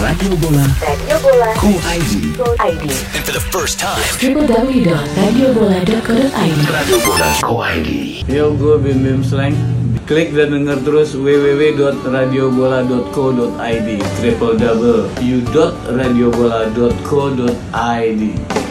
Radio Bola Co ID. And for the first time, www.radiobola.co.id. Radio Bola Co ID. Yo, gue Bim Bim Slang. Klik dan denger terus www.radiobola.co.id www.radiobola.co.id.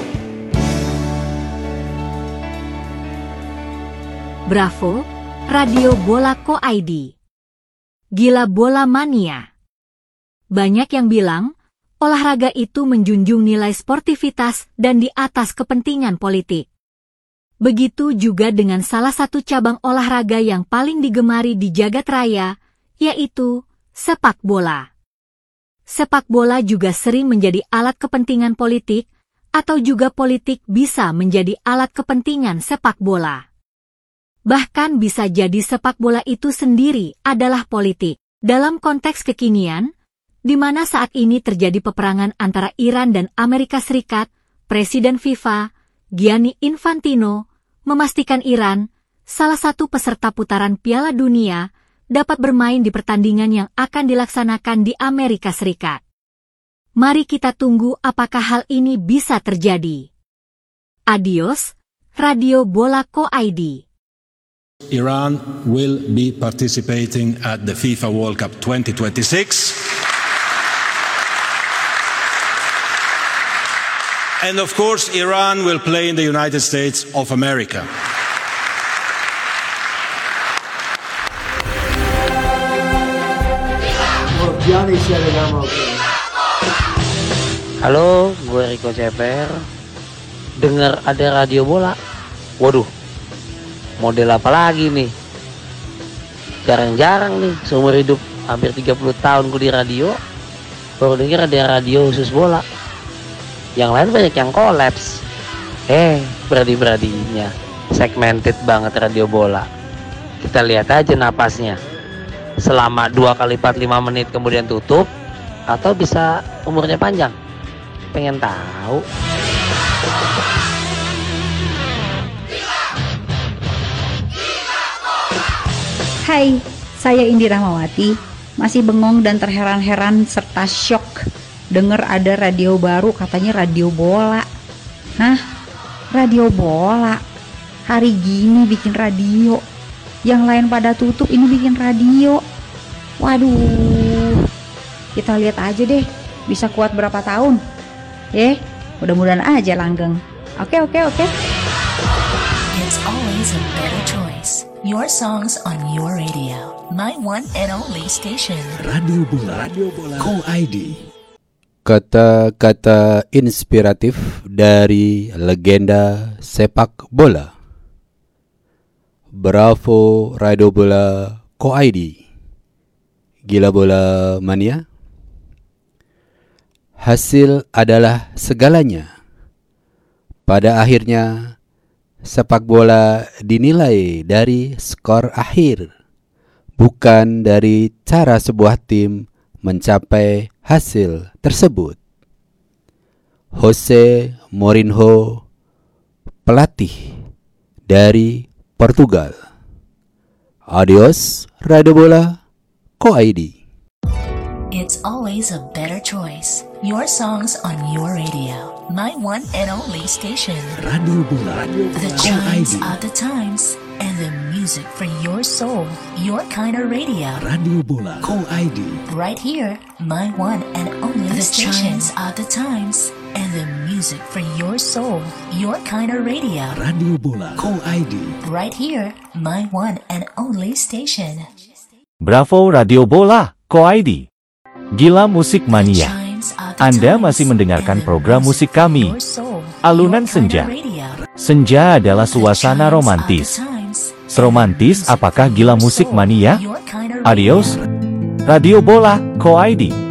Bravo, Radio Bola Co ID. Gila bola mania. Banyak yang bilang, olahraga itu menjunjung nilai sportivitas dan di atas kepentingan politik. Begitu juga dengan salah satu cabang olahraga yang paling digemari di jagat raya, yaitu sepak bola. Sepak bola juga sering menjadi alat kepentingan politik, atau juga politik bisa menjadi alat kepentingan sepak bola. Bahkan bisa jadi sepak bola itu sendiri adalah politik. Dalam konteks kekinian, di mana saat ini terjadi peperangan antara Iran dan Amerika Serikat, Presiden FIFA, Gianni Infantino, memastikan Iran, salah satu peserta putaran Piala Dunia, dapat bermain di pertandingan yang akan dilaksanakan di Amerika Serikat. Mari kita tunggu apakah hal ini bisa terjadi. Adios, Radio Bola Co ID. Iran will be participating at the FIFA World Cup 2026. And of course, Iran will play in the United States of America. Halo, gue Rico Ceper. Dengar ada radio bola. Waduh, model apa lagi nih? Jarang-jarang nih, seumur hidup hampir 30 tahun gue di radio, baru denger ada radio khusus bola. Yang lain banyak yang kolaps. Beradi-beradinya segmented banget radio bola. Kita lihat aja napasnya. Selama 2 kali 45 menit kemudian tutup, atau bisa umurnya panjang. Pengen tahu. Hai, saya Indi Rahmawati. Masih bengong dan terheran-heran serta syok dengar ada radio baru katanya radio bola. Hah? Radio bola? Hari gini bikin radio. Yang lain pada tutup, ini bikin radio. Waduh. Kita lihat aja deh, bisa kuat berapa tahun. Mudah-mudahan aja langgeng. Oke. It's always a better choice. Your songs on your radio. My one and only station. Radio Bola Co ID. Kata-kata inspiratif dari legenda sepak bola. Bravo Radio Bola Co ID. Gila bola mania. Hasil adalah segalanya. Pada akhirnya, sepak bola dinilai dari skor akhir, bukan dari cara sebuah tim mencapai hasil tersebut. Jose Mourinho, pelatih dari Portugal. Adios, Radio Bola Co ID. It's always a better choice. Your songs on your radio. My one and only station. Radio Bola The Co chimes ID. are the times and the music for your soul. Your kind of radio. Radio Bola Co ID. Right here, my one and only the station. The chimes are the times and the music for your soul. Your kind of radio. Radio Bola Co ID. Right here, my one and only station. Bravo Radio Bola Co ID. Gila Musik Mania. Anda masih mendengarkan program musik kami, Alunan Senja. Senja adalah suasana romantis. Seromantis apakah Gila Musik Mania? Adios, Radio Bola Co ID.